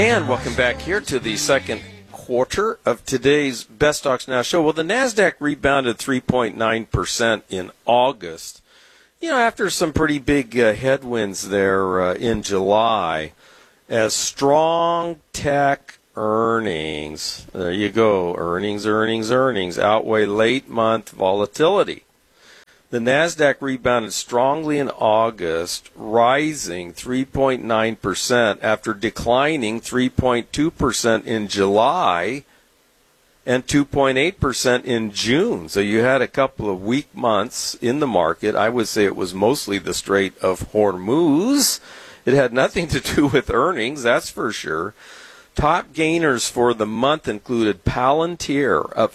And welcome back here to the second quarter of today's Best Stocks Now show. Well, the NASDAQ rebounded 3.9% in August. You know, after some pretty big headwinds there in July, as strong tech earnings, there you go, earnings outweigh late month volatility. The NASDAQ rebounded strongly in August, rising 3.9% after declining 3.2% in July and 2.8% in June. So you had a couple of weak months in the market. I would say it was mostly the Strait of Hormuz. It had nothing to do with earnings, that's for sure. Top gainers for the month included Palantir, up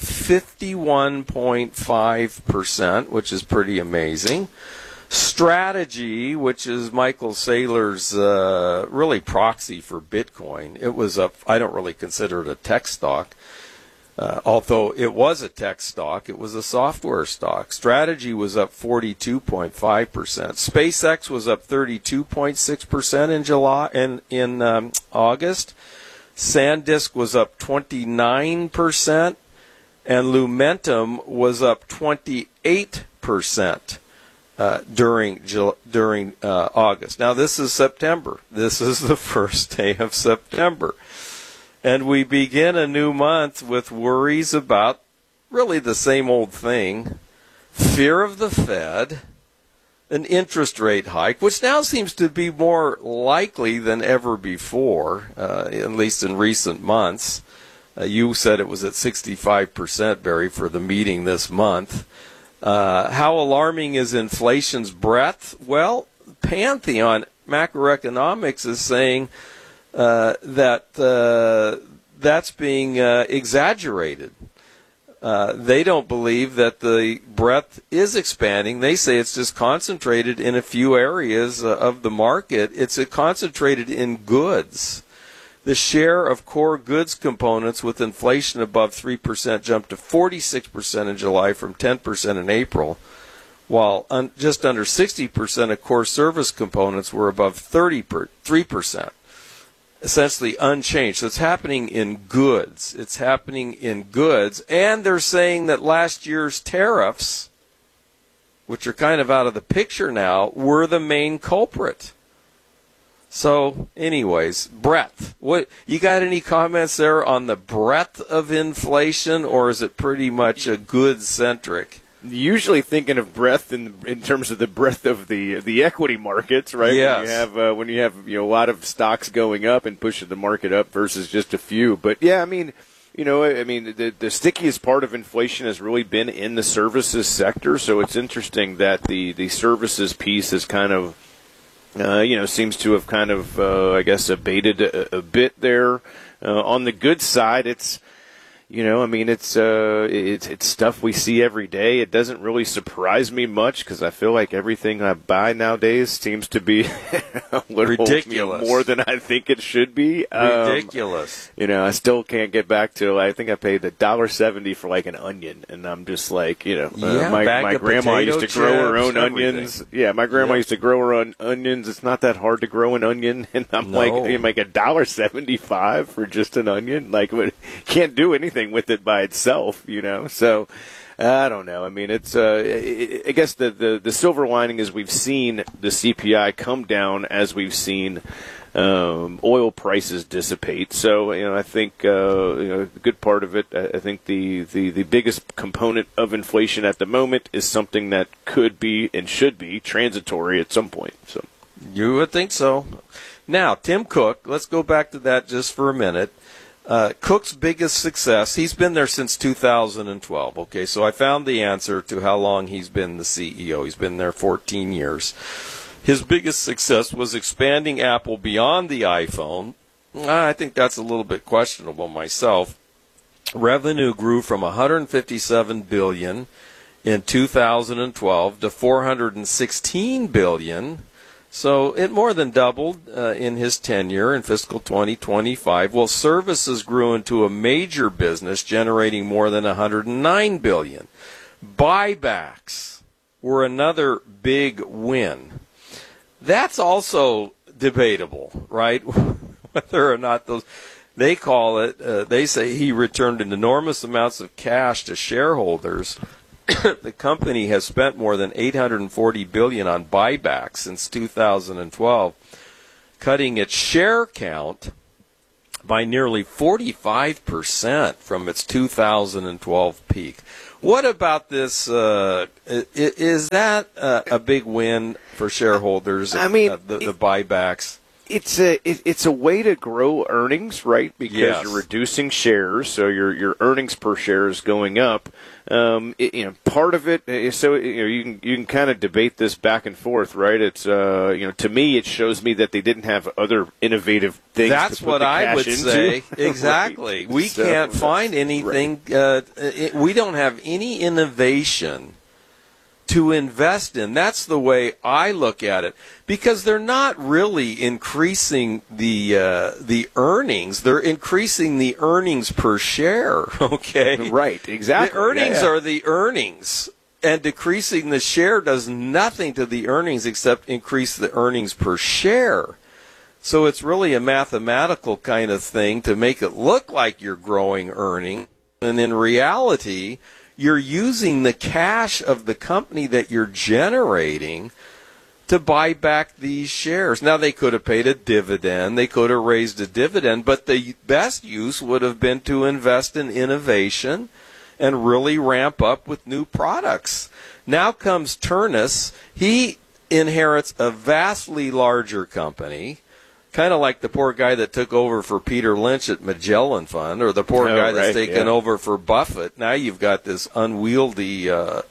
51.5%, which is pretty amazing. Strategy, which is Michael Saylor's really proxy for Bitcoin, it was up. I don't really consider it a tech stock, although it was a tech stock. It was a software stock. Strategy was up 42.5%. SpaceX was up 32.6% in July and in August. SanDisk was up 29%, and Lumentum was up 28% during August. Now, this is September. This is the first day of September. And we begin a new month with worries about really the same old thing, fear of the Fed, an interest rate hike, which now seems to be more likely than ever before, at least in recent months. You said it was at 65%, Barry, for the meeting this month. How alarming is inflation's breadth? Well, Pantheon Macroeconomics is saying that that's being exaggerated. They don't believe that the breadth is expanding. They say it's just concentrated in a few areas of the market. It's concentrated in goods. The share of core goods components with inflation above 3% jumped to 46% in July from 10% in April, while just under 60% of core service components were above 3%. Essentially unchanged. So it's happening in goods. It's happening in goods. And they're saying that last year's tariffs, which are kind of out of the picture now, were the main culprit. So, anyways, breadth. What you got any comments there on the breadth of inflation, or is it pretty much a goods-centric? Usually thinking of breadth in terms of the breadth of the equity markets, right? Yes. When you have a lot of stocks going up and pushing the market up versus just a few. But yeah, the stickiest part of inflation has really been in the services sector. So it's interesting that the services piece is kind of seems to have kind of abated a bit there. On the good side, it's it's stuff we see every day. It doesn't really surprise me much because I feel like everything I buy nowadays seems to be a little ridiculous, more than I think it should be. Ridiculous. I still can't get back to. I think I paid $1.70 for like an onion, and I'm just like, my grandma used to grow her own onions. Yeah, my grandma used to grow her own onions. It's not that hard to grow an onion, and I'm like, you make $1.75 for just an onion. Like, can't do anything with it by itself, So I don't know. I mean, it's I guess the silver lining is we've seen the CPI come down as we've seen oil prices dissipate. So I think a good part of it. I think the biggest component of inflation at the moment is something that could be and should be transitory at some point. So you would think so. Now, Tim Cook. Let's go back to that just for a minute. Cook's biggest success, he's been there since 2012. Okay, so I found the answer to how long he's been the CEO. He's been there 14 years. His biggest success was expanding Apple beyond the iPhone. I think that's a little bit questionable myself. Revenue grew from $157 billion in 2012 to $416 billion. So it more than doubled in his tenure in fiscal 2025. Well, services grew into a major business, generating more than $109 billion. Buybacks were another big win. That's also debatable, right? whether or not those, they call it, they say he returned enormous amounts of cash to shareholders. The company has spent more than $840 billion on buybacks since 2012, cutting its share count by nearly 45% from its 2012 peak. What about this? Is that a big win for shareholders? I mean, the buybacks. It's a way to grow earnings, right? Because you're reducing shares, so your earnings per share is going up. Part of it is so you can kind of debate this back and forth, right? It's to me it shows me that they didn't have other innovative things. That's to put what the I cash would into. say. Exactly. Right. We can't find anything. Right. We don't have any innovation to invest in. That's the way I look at it, because they're not really increasing the earnings. They're increasing the earnings per share. Okay, right, exactly. The earnings are the earnings, and decreasing the share does nothing to the earnings except increase the earnings per share. So it's really a mathematical kind of thing to make it look like you're growing earning, and in reality, you're using the cash of the company that you're generating to buy back these shares. Now, they could have paid a dividend. They could have raised a dividend. But the best use would have been to invest in innovation and really ramp up with new products. Now comes Ternus. He inherits a vastly larger company, kind of like the poor guy that took over for Peter Lynch at Magellan Fund, or the poor guy that's taken over for Buffett. Now you've got this unwieldy,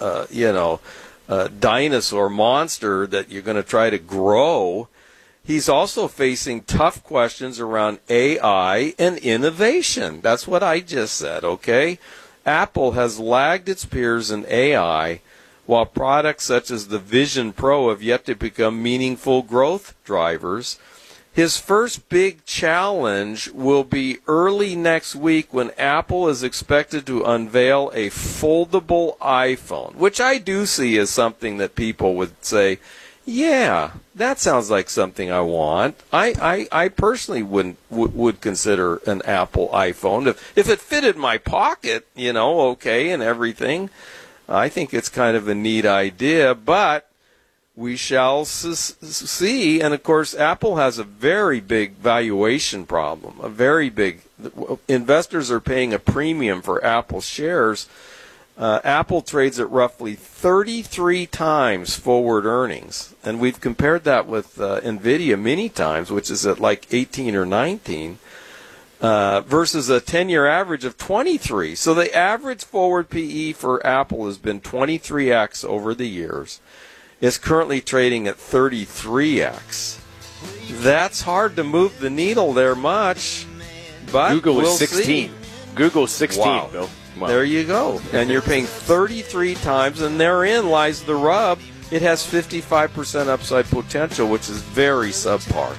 dinosaur monster that you're going to try to grow. He's also facing tough questions around AI and innovation. That's what I just said, okay? Apple has lagged its peers in AI, while products such as the Vision Pro have yet to become meaningful growth drivers. His first big challenge will be early next week when Apple is expected to unveil a foldable iPhone, which I do see as something that people would say, yeah, that sounds like something I want. I personally would consider an Apple iPhone. If it fitted my pocket, okay, and everything, I think it's kind of a neat idea, but we shall see. And, of course, Apple has a very big valuation problem, a very big. Investors are paying a premium for Apple shares. Apple trades at roughly 33 times forward earnings. And we've compared that with NVIDIA many times, which is at like 18 or 19, versus a 10-year average of 23. So the average forward PE for Apple has been 23x over the years. It's currently trading at 33x. That's hard to move the needle there much, but Google we'll is 16. See. Google's 16, wow. Bill. Wow. There you go. And you're paying 33 times, and therein lies the rub. It has 55% upside potential, which is very subpar.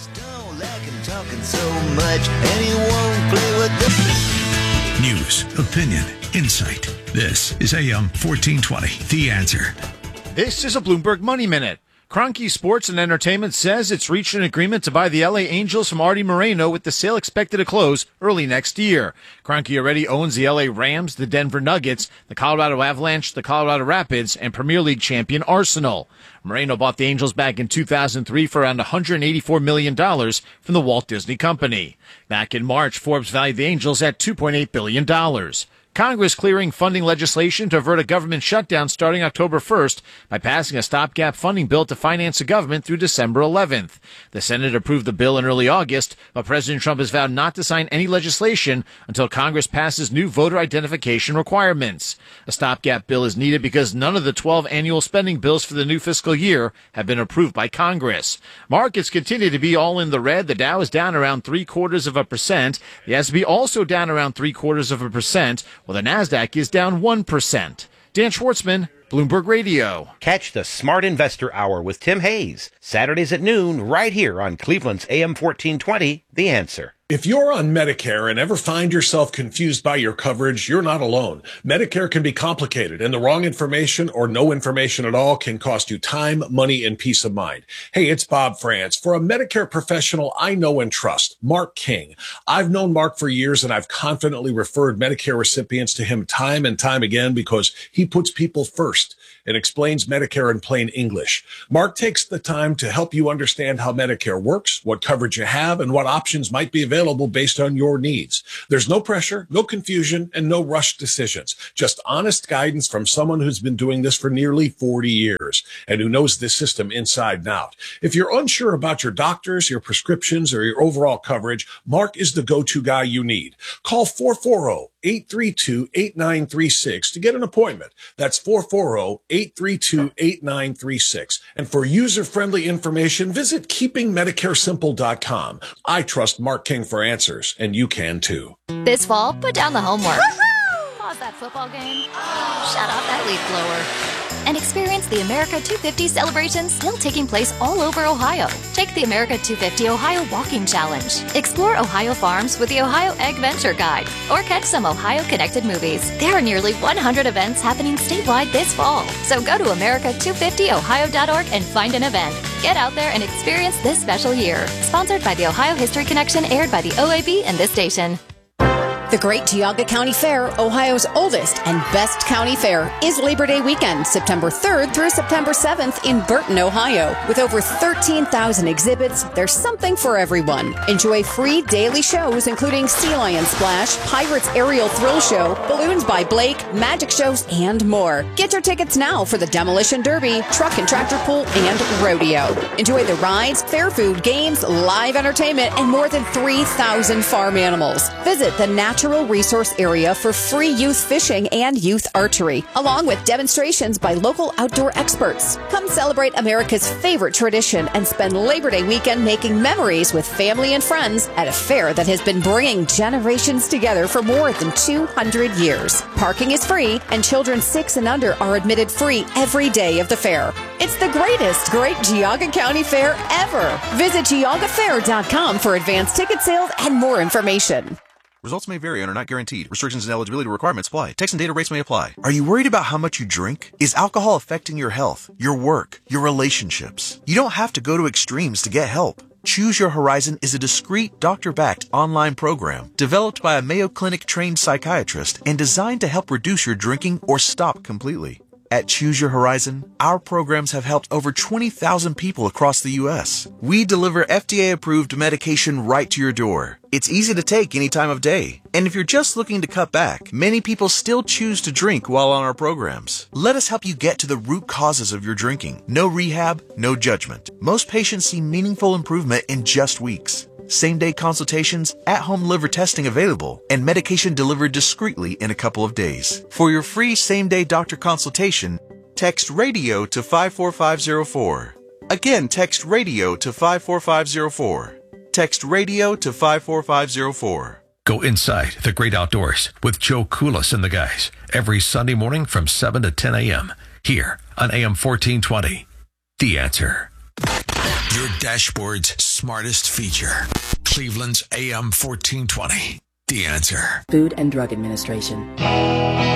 News, opinion, insight. This is AM 1420, The Answer. This is a Bloomberg Money Minute. Kroenke Sports and Entertainment says it's reached an agreement to buy the LA Angels from Artie Moreno, with the sale expected to close early next year. Kroenke already owns the LA Rams, the Denver Nuggets, the Colorado Avalanche, the Colorado Rapids, and Premier League champion Arsenal. Moreno bought the Angels back in 2003 for around $184 million from the Walt Disney Company. Back in March, Forbes valued the Angels at $2.8 billion. Congress clearing funding legislation to avert a government shutdown starting October 1st by passing a stopgap funding bill to finance the government through December 11th. The Senate approved the bill in early August, but President Trump has vowed not to sign any legislation until Congress passes new voter identification requirements. A stopgap bill is needed because none of the 12 annual spending bills for the new fiscal year have been approved by Congress. Markets continue to be all in the red. The Dow is down around 0.75%. The S&P also down around 0.75%. Well, the NASDAQ is down 1%. Dan Schwartzman, Bloomberg Radio. Catch the Smart Investor Hour with Tim Hayes, Saturdays at noon, right here on Cleveland's AM 1420, The Answer. If you're on Medicare and ever find yourself confused by your coverage, you're not alone. Medicare can be complicated, and the wrong information or no information at all can cost you time, money, and peace of mind. Hey, it's Bob France. For a Medicare professional I know and trust, Mark King. I've known Mark for years, and I've confidently referred Medicare recipients to him time and time again because he puts people first and explains Medicare in plain English. Mark takes the time to help you understand how Medicare works, what coverage you have, and what options might be available based on your needs. There's no pressure, no confusion, and no rushed decisions. Just honest guidance from someone who's been doing this for nearly 40 years and who knows this system inside and out. If you're unsure about your doctors, your prescriptions, or your overall coverage, Mark is the go-to guy you need. Call 440-832-8936 to get an appointment. That's 440-832-8936. And for user-friendly information, visit keepingmedicaresimple.com. I trust Mark King for answers, and you can too. This fall, put down the homework. Pause that football game. Shut off that leaf blower. And experience the America 250 celebration still taking place all over Ohio. Take the America 250 Ohio Walking Challenge. Explore Ohio farms with the Ohio Egg Venture Guide. Or catch some Ohio-connected movies. There are nearly 100 events happening statewide this fall. So go to America250ohio.org and find an event. Get out there and experience this special year. Sponsored by the Ohio History Connection, aired by the OAB and this station. The Great Geauga County Fair, Ohio's oldest and best county fair, is Labor Day weekend, September 3rd through September 7th in Burton, Ohio. With over 13,000 exhibits, there's something for everyone. Enjoy free daily shows including Sea Lion Splash, Pirates Aerial Thrill Show, Balloons by Blake, magic shows, and more. Get your tickets now for the Demolition Derby, Truck and Tractor Pull, and Rodeo. Enjoy the rides, fair food, games, live entertainment, and more than 3,000 farm animals. Visit the Natural Resource Area for free youth fishing and youth archery, along with demonstrations by local outdoor experts. Come celebrate America's favorite tradition and spend Labor Day weekend making memories with family and friends at a fair that has been bringing generations together for more than 200 years. Parking is free, and children 6 and under are admitted free every day of the fair. It's the greatest Great Geauga County Fair ever. Visit GeaugaFair.com for advanced ticket sales and more information. Results may vary and are not guaranteed. Restrictions and eligibility requirements apply. Text and data rates may apply. Are you worried about how much you drink? Is alcohol affecting your health, your work, your relationships? You don't have to go to extremes to get help. Choose Your Horizon is a discreet, doctor-backed online program developed by a Mayo Clinic-trained psychiatrist and designed to help reduce your drinking or stop completely. At Choose Your Horizon, our programs have helped over 20,000 people across the U.S. We deliver FDA-approved medication right to your door. It's easy to take any time of day. And if you're just looking to cut back, many people still choose to drink while on our programs. Let us help you get to the root causes of your drinking. No rehab, no judgment. Most patients see meaningful improvement in just weeks. Same-day consultations, at-home liver testing available, and medication delivered discreetly in a couple of days. For your free same-day doctor consultation, text RADIO to 54504. Again, text RADIO to 54504. Text RADIO to 54504. Go inside the great outdoors with Joe Koulis and the guys every Sunday morning from 7 to 10 a.m. here on AM 1420. The Answer. Your dashboard's smartest feature. Cleveland's AM 1420. The Answer. Food and Drug Administration.